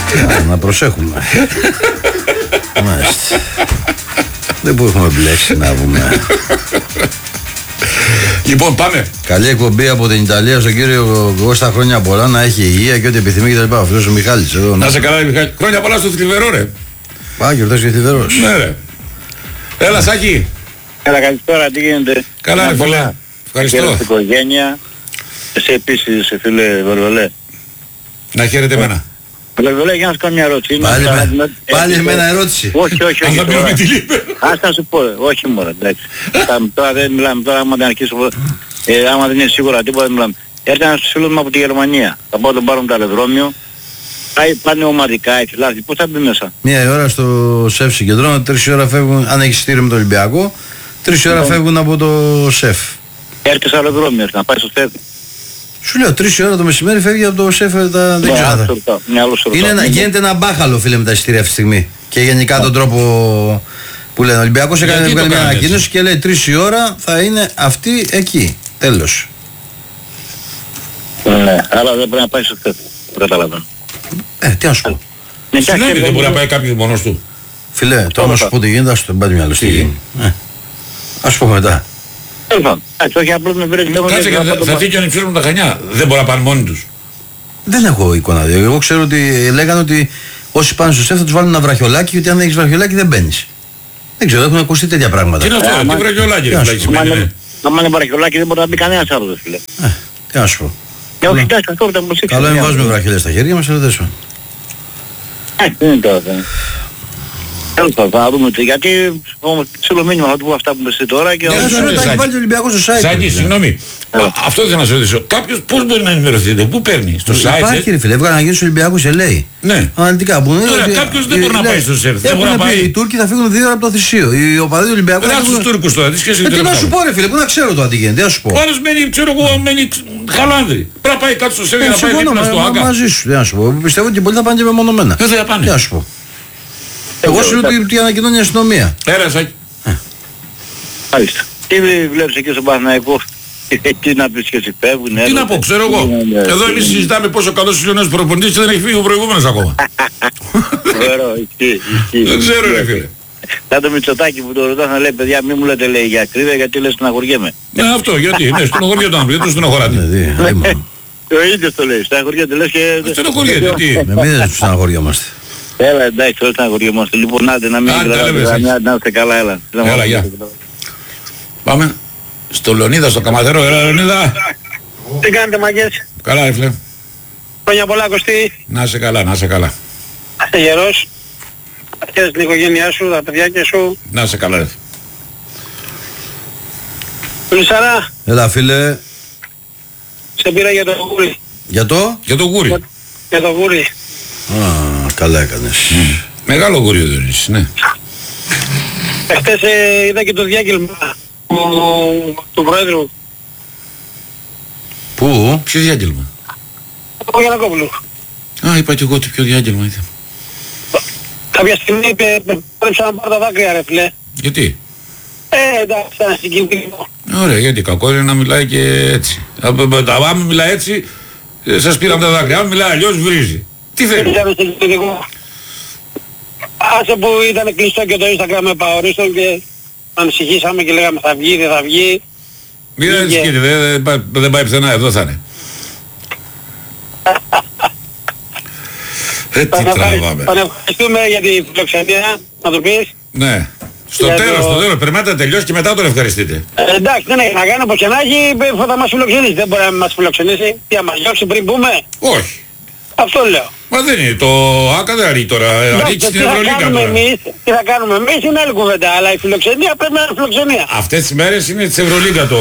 Να προσέχουμε. Μάλιστα. Δεν που έχουμε μπλέξει να πούμε. Λοιπόν, πάμε. Καλή εκπομπή από την Ιταλία στον κύριο Κώστα. Χρόνια πολλά, να έχει υγεία και ό,τι επιθυμεί κτλ. Αυτός ο Μιχάλης εδώ. Να σε καλά, Μιχάλη. Χρόνια πολλά στο Θλιβερό, ρε. Πάει γιορτάζει και Θλιβερός. Ναι, ρε. Έλα, Σάκη. Καλά, καλησπέρα, τι γίνεται? Καλά, ρε φίλε. Ευχαριστώ. Στην οικογένεια. Εσύ επίσης, φίλε Βερβελέ. Να χαίρετε εμένα. Βερβελέ, για να σου κάνω μια ερώτηση. Πάλι εμένα ερώτηση. Όχι. Αν θα πήρουμε τη λίπε. Ας να σου πω, όχι μόνο, εντάξει. Τώρα δεν μιλάμε, τώρα άμα δεν αρχίσω, άμα δεν είναι σίγουρα τίποτα δεν μιλάμε. Έρχεται ένας φίλος μου από τη Γερμανία. Θα πάω τον πάρω με το αεροδρόμιο. Πάνε ομαδικά, έτσι, πώς θα μπει μέσα? Μία ώρα στο ΣΕΦ συγκεντρώνω, 3 ώρα φεύγουν, αν έχει στήριο με το Ολυμπιακό, 3 ώρα φεύγουν από το ΣΕΦ. Έρχεται στο αεροδρόμιο, να πάει στο ΣΕΦ. Σου λέω 3 ώρα το μεσημέρι φεύγει από το ΣΕΦ, δεν ξέρω. Γίνεται ένα μπάχαλο, φίλε, με τα εισιτήρια αυτή τη στιγμή. Και γενικά τον τρόπο που λένε. Ο Ολυμπιακός έκανε μια ανακοίνωση και λέει 3 η ώρα θα είναι αυτή εκεί. Τέλος. Ναι, αλλά δεν πρέπει να πάει στο ΣΕΦ. Καταλαβαίνω. Τι να σου πω. Συνέβη, δεν μπορεί να πάει κάποιος μόνος του. Φίλε, τώρα να σου πω τι γίνεται, ας το μπάνει μυαλό. Ας πω μετά. Όχι απλώς με βρει. Κάτσε και θα φύγει ο νηψιός με τα Χανιά. Δεν μπορεί να πάνε μόνοι τους. Δεν έχω εικόνα. Εγώ ξέρω ότι λέγανε ότι όσοι πάνε στο ΣΕΦ θα τους βάλουν ένα βραχιολάκι, γιατί αν δεν έχεις βραχιολάκι δεν μπαίνεις. Δεν ξέρω, έχουν ακουστεί τέτοια πράγματα. Τι είναι αυτό, τι βραχιολάκι σημαίνει. Αν είναι βραχιολάκι δεν μπορεί να μπει κανένας άλλος, φίλε. Τι να σου πω. Καλό είναι βάζουμε βραχιολές στα χέρια μας, αλλά δεν σου. Δεν είναι τώρα. Θα δούμε γιατί όμως ψηλό μήνυμα θα του πω αυτά που είμαι εσύ τώρα και... Θα βάλει το Ολυμπιακό στο site. Σάκη, συγγνώμη. Αυτό δεν θα σε ρωτήσω. Κάποιος πώς μπορεί να ενημερωθείτε, πού παίρνει, στο site? Υπάρχει ρε φίλε, έβγαλε να γίνει στους Ολυμπιακούς σε λέει. Ναι. Αναλυτικά που είναι. Ωραία, κάποιος δεν μπορεί να πάει στο σερφ. Οι Τούρκοι θα φύγουν 2 ώρα από το Θησίο. Οι οπαδοί του Ολυμπιακού. Δεν στους Τούρκους τώρα, τι σχέση. Τι να σου πω ρε φίλε, πού να ξέρω το τι γίνεται, να σου πω. Ο άλλος μένει, ξέρω εγώ, μένει Χαλάνδρη. Πρέπει να πάει κάτω στο σερφ για να πάει δίπλα στο Άγκα. Μαζί σου, να σου πω. Πιστεύω ότι πολλοί θα πάνε και μεμονωμένα. Δεν θα πάνε. Τι να σου πω. Εγώ σου λέω ότι ανακοινώνει η αστυνομία. Πέρασα. Μάλιστα. Τι βλέπεις εκεί στον Παναθηναϊκό? Τι να πεις και εσύ φεύγουν? Τι να πω, ξέρω εγώ. Εδώ εμείς συζητάμε πόσο καλός είναι ο νέος προπονητής και δεν έχει φύγει ο προηγούμενος ακόμα. Δεν ξέρω ρε φίλε. Θα το Μητσοτάκη που το ρωτάς να λέει παιδιά μη μου λέτε λέει για ακρίβεια γιατί λες στεναχωριέμαι. Ναι αυτό γιατί, ναι στεναχωριέται τον απλή, το στεναχωράτε. Το ίδιο το λέει, στεναχωριέται λες και... Στεναχωριέται, τι. Εμείς δεν στεναχωριόμαστε. Έλα εντάξει, όλοι στεναχωριόμαστε. Λοιπόν, άντε να μην να είστε καλά, έλα. Έλα, γεια. Πάμε στο Λεωνίδα, στο Καμαδερό. Έλα, Λεωνίδα. Τι κάνετε μαγκές? Καλά, ρε φίλε. Χρόνια πολλά, Κωστή. Να είσαι καλά, να είσαι καλά. Είστε γερός. Αρχίζεις την οικογένειά σου, τα παιδιά σου. Να είσαι καλά, ρε. Λυσαρά. Έλα, φίλε. Σε πήρα για το γούρι. Για το? Για το γούρι. Για το γούρι. Καλά έκανες. Μεγάλο γούρι δεν είσαι, ναι. Χθες είδα και το διάγγελμα του Πρόεδρου. Πού? Ποιο διάγγελμα? Ο Γιαννακόπουλου. Είπα και εγώ ότι ποιο διάγγελμα ήταν. Κάποια στιγμή πρέπει να πάρω τα δάκρυα ρε φίλε. Γιατί? Εντάξει, ήταν συγκινητικό. Ωραία, γιατί κακό είναι να μιλάει και έτσι. Αν μιλάει έτσι, σας πήραν τα δάκρυα. Αν μιλάει αλλιώς βρίζει. Τι θέλει? Ήταν συγκινητικό. Άσε που ήταν κλειστό και το Instagram με παορίστον και ανησυχήσαμε και λέγαμε θα βγει, δεν θα βγει. Μην ανησυχείτε, δεν πάει πουθενά, εδώ θα είναι. Τι τραβάμε. Ευχαριστούμε για τη φιλοξενία, να το πεις. Ναι. Στο τέλος, πρέπει να τελειώσει και μετά τον ευχαριστείτε. Εντάξει, δεν έχει να κάνει, όπως και να έχει, θα μας φιλοξενήσει. Δεν μπορεί να μας φιλοξενήσει. Τι να μας διώξει πριν πούμε? Όχι. Αυτό λέω. Μα δεν είναι, το ΆΚΑ δεν αρρεί τώρα, αρρεί στην Ευρωλίγκα τώρα. Τι θα κάνουμε εμείς είναι άλλη κουβέντα, αλλά η φιλοξενία πρέπει να είναι φιλοξενία. Αυτές τις μέρες είναι της Ευρωλίγκα το...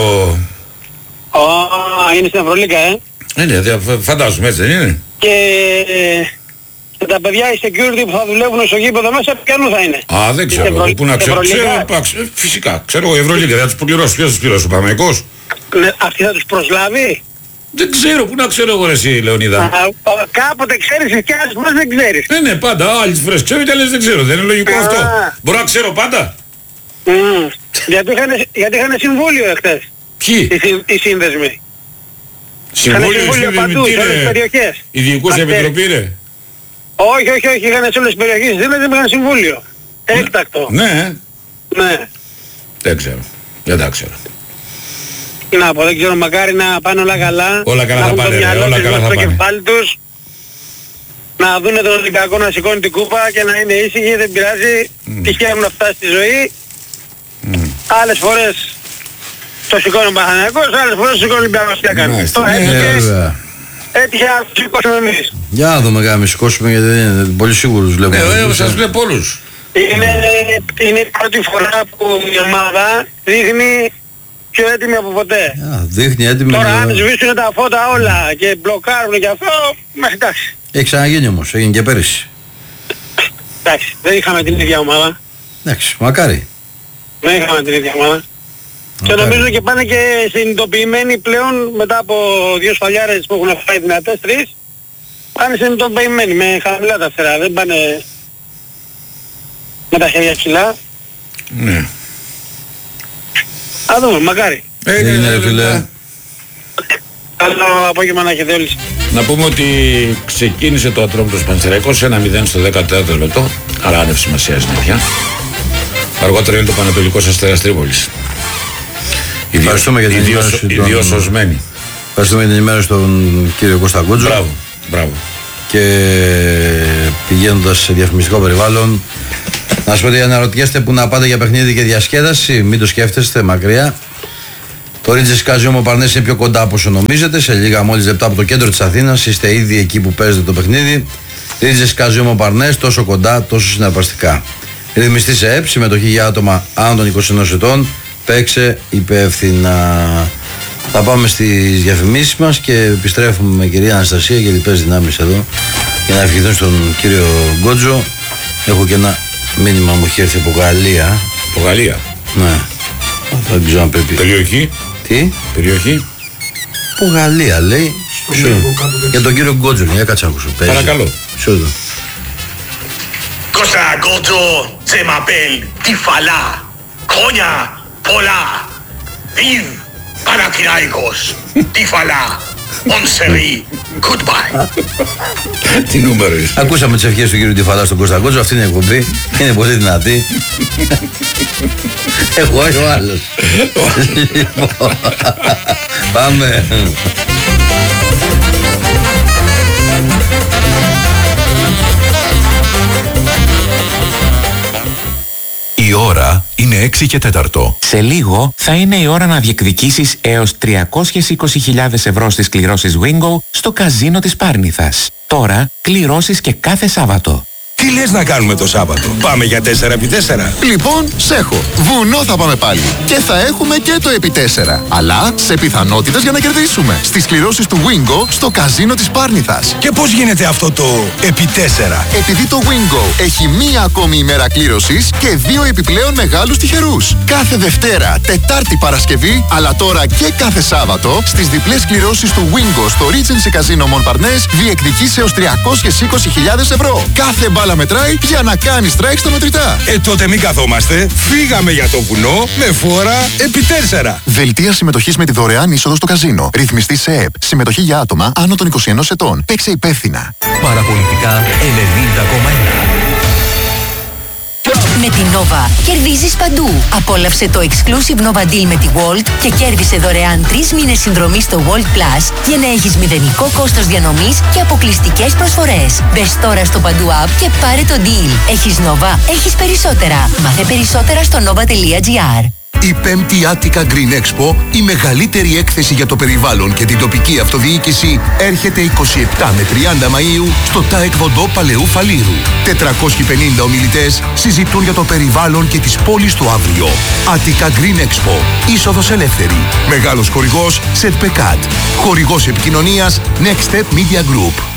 Είναι στην Ευρωλίγκα, Ναι, φαντάζομαι έτσι δεν είναι. Και τα παιδιά οι security που θα δουλεύουν στο γήπεδο μέσα, ποιανού θα είναι? Δεν ξέρω, πού να ξέρω, φυσικά, ξέρω, η Ευρωλίγκα θα τους πληρώσει, ποιος τους πληρώσει, ο Παναθηναϊκός? Αυτή θα τους προσλάβει? Δεν ξέρω, πού να ξέρω εγώ εσύ Λεωνίδα. Κάποτε ξέρεις και άλλες φορές δεν ξέρεις. Ναι, πάντα, άλλες φορές ξέρω και άλλες δεν ξέρω, δεν είναι λογικό αυτό. Μπορώ να ξέρω πάντα. Γιατί είχαν συμβούλιο εχθές. Ποιοι? Οι σύνδεσμοι. Συμβούλιο παντού, σε όλες τις περιοχές. Η Διοικούσα Επιτροπή ρε. Όχι, είχαν σε όλες τις περιοχές, δηλαδή είχαν συμβούλιο. Έκτακτο. Ναι. Ναι. Δεν ξέρω. Δεν τα ξέρω. Να πω, δεν ξέρω, μακάρι να πάνε όλα καλά. Όλα καλά θα πάνε, όλα καλά θα πάνε. Κεφάλι τους, να δούνε τον Ολυμπιακό να σηκώνει την κούπα και να είναι ήσυχοι, δεν πειράζει. Τυχαία έχουν φτάσει στη ζωή. Άλλες φορές το σηκώνει ο Παναθηναϊκός, άλλες φορές το σηκώνει ο Ολυμπιακός. Τι έκανε. Τώρα έτυχε να το σηκώσουμε εμείς. Για να δούμε να σηκώσουμε, γιατί δεν είναι πολύ σίγουρους βλέπουμε. Ναι, σας βλέπω όλους. Είναι η πρώτη φορά που η ομάδα δείχνει πιο έτοιμη από ποτέ. Δείχνει έτοιμη. Τώρα αν σβήσουν τα φώτα όλα και μπλοκάρουν και αυτό, εντάξει. Έχει ξαναγίνει όμως, έγινε και πέρυσι. Εντάξει, δεν είχαμε την ίδια ομάδα. Εντάξει, μακάρι. Δεν είχαμε την ίδια ομάδα. Και νομίζω και πάνε και συνειδητοποιημένοι πλέον μετά από 2 σφαλιάρες που έχουν φάει δυνατές, 3. Πάνε συνειδητοποιημένοι με χαμηλά τα φτερά, δεν πάνε με τα χέρια ψηλά. Ναι. Α δούμε, μακάρι. Ναι, φίλε. Καλό απόγευμα να έχετε όλοι. Να πούμε ότι ξεκίνησε το Ατρόμητος Πανσεραϊκός 1-0 στο 14ο λεπτό, αλλά άνευ σημασία συνέχεια. Αργότερα είναι το Πανατολικός Αστέρας Τρίπολης. Ιδίως σωσμένοι. Ευχαριστούμε για την ενημέρωση στον κύριο Κώστα Γκότζο. Μπράβο. Και πηγαίνοντας σε διαφημιστικό περιβάλλον, να σας πω ότι αναρωτιέστε που να πάτε για παιχνίδι και διασκέδαση, μην το σκέφτεστε μακριά. Το Ρίτζες Καζιόμο Παρνές είναι πιο κοντά από όσο νομίζετε. Σε λίγα μόλις λεπτά από το κέντρο της Αθήνας είστε ήδη εκεί που παίζετε το παιχνίδι. Ρίτζες Καζιόμο Παρνές, τόσο κοντά, τόσο συναρπαστικά. Ρυθμιστή σε ΕΠ, συμμετοχή για άτομα άνω των 21 ετών. Παίξε υπεύθυνα. Θα πάμε στις διαφημίσεις μας και επιστρέφουμε με κυρία Αναστασία και λοιπές δυνάμεις εδώ για να ευχηθούν στον κύριο Γκότζο. Έχω και ένα μήνυμα μου έχει έρθει από Γαλλία. Από Γαλλία? Ναι. Δεν ξέρω αν πρέπει. Περιοχή? Τι? Περιοχή? Από Γαλλία λέει. Για τον κύριο Γκότζο, για κάτσε να ακούσω. Παρακαλώ. Ποιος εδώ? Κώστα Γκότζο, je m'appelle Τιφαλά. Χρόνια πολλά. Vive Παναθηναϊκός. Τιφαλά. On série. Goodbye. Τι νούμερο είσαι? Ακούσαμε τις ευχές του κύριου Τιφαλά στον Κώστα Γκότζο. Αυτή είναι η εκπομπή. Είναι πολύ δυνατή. Εγώ ο άλλος. Πάμε. Η ώρα είναι 6 και 4. Σε λίγο θα είναι η ώρα να διεκδικήσεις έως 320.000 ευρώ στις κληρώσεις Wingo στο καζίνο της Πάρνηθας. Τώρα κληρώσεις και κάθε Σάββατο. Τι λες να κάνουμε το Σάββατο? Πάμε για 4x4. Λοιπόν, σέχω. Βουνό θα πάμε πάλι. Και θα έχουμε και το επί 4. Αλλά σε πιθανότητες για να κερδίσουμε. Στις κληρώσεις του Wingo στο καζίνο της Πάρνηθας. Και πώς γίνεται αυτό το επί 4? Επειδή το Wingo έχει μία ακόμη ημέρα κλήρωσης και 2 επιπλέον μεγάλους τυχερούς. Κάθε Δευτέρα, Τετάρτη, Παρασκευή, αλλά τώρα και κάθε Σάββατο, στις διπλές κληρώσεις του Wingo στο Regency Casino Montparnasse διεκδικείς έως 320.000 ευρώ. Κάθε μπάλα μετράει για να κάνεις strike στα μετρητά. Τότε μην καθόμαστε. Φύγαμε για το βουνό με φόρα επί 4. Δελτία συμμετοχής με τη δωρεάν είσοδο στο καζίνο. Ρυθμιστή σε ΕΠ. Συμμετοχή για άτομα άνω των 21 ετών. Παίξε υπεύθυνα. Παραπολιτικά 90,1. Με την Nova κερδίζεις παντού. Απόλαυσε το exclusive Nova Deal με τη Walt και κέρδισε δωρεάν 3 μήνες συνδρομή στο Walt Plus για να έχεις μηδενικό κόστος διανομής και αποκλειστικές προσφορές. Μπες τώρα στο παντού app και πάρε το deal. Έχεις Nova, έχεις περισσότερα. Μάθε περισσότερα στο nova.gr. Η 5η Attica Green Expo, η μεγαλύτερη έκθεση για το περιβάλλον και την τοπική αυτοδιοίκηση, έρχεται 27 με 30 Μαΐου στο ΤΑΕΚ Βοντό Παλαιού Φαλήρου. 450 ομιλητές συζητούν για το περιβάλλον και τις πόλεις του αύριο. Attica Green Expo, είσοδος ελεύθερη. Μεγάλος χορηγός Σετπεκάτ. Χορηγός επικοινωνίας Next Step Media Group.